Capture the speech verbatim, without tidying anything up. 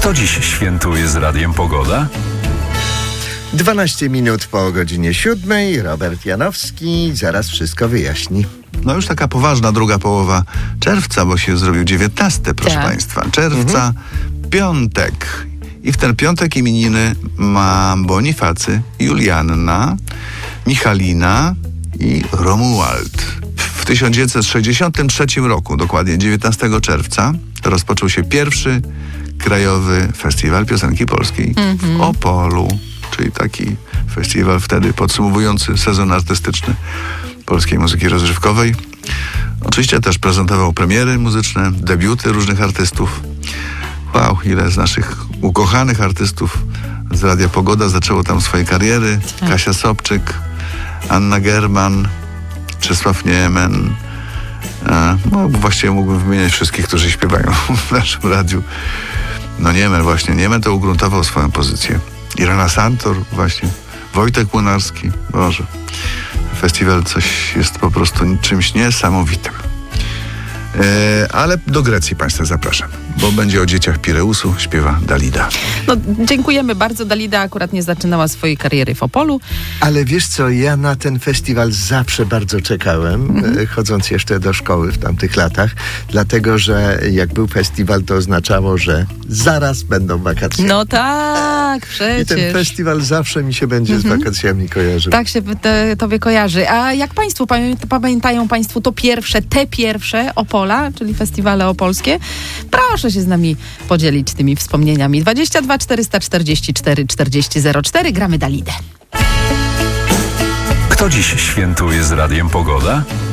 Kto dziś świętuje z Radiem Pogoda? dwanaście minut po godzinie siódmej. Robert Janowski zaraz wszystko wyjaśni. No już taka poważna druga połowa czerwca, bo się zrobił dziewiętnasty, proszę Tak. Państwa. Czerwca, mhm. piątek. I w ten piątek imieniny ma Bonifacy, Julianna, Michalina i Romuald. W tysiąc dziewięćset sześćdziesiątym trzecim roku, dokładnie dziewiętnastego czerwca, rozpoczął się pierwszy krajowy festiwal piosenki polskiej mm-hmm. w Opolu, czyli taki festiwal wtedy podsumowujący sezon artystyczny polskiej muzyki rozrywkowej. Oczywiście też prezentował premiery muzyczne, debiuty różnych artystów. Wow, ile z naszych ukochanych artystów z Radia Pogoda zaczęło tam swoje kariery. Tak. Kasia Sobczyk, Anna German, Czesław Niemen. E, no, właściwie mógłbym wymieniać wszystkich, którzy śpiewają w naszym radiu. No Niemen właśnie, Niemen to ugruntował swoją pozycję. Irena Santor właśnie, Wojtek Młynarski. Boże, festiwal coś jest po prostu czymś niesamowitym. E, ale do Grecji Państwa zapraszam, bo będzie o dzieciach Pireusu, śpiewa Dalida. No, dziękujemy bardzo. Dalida akurat nie zaczynała swojej kariery w Opolu. Ale wiesz co, ja na ten festiwal zawsze bardzo czekałem, mm-hmm. chodząc jeszcze do szkoły w tamtych latach, dlatego, że jak był festiwal, to oznaczało, że zaraz będą wakacje. No tak, przecież. I ten festiwal zawsze mi się będzie mm-hmm. z wakacjami kojarzył. Tak się te, tobie kojarzy. A jak Państwo pamiętają Państwo to pierwsze, te pierwsze Opola, czyli festiwale opolskie? Proszę się z nami podzielić tymi wspomnieniami. dwadzieścia dwa czterysta czterdzieści cztery czterdzieści zero cztery. Gramy Dalidę. Kto dziś świętuje z Radiem Pogoda?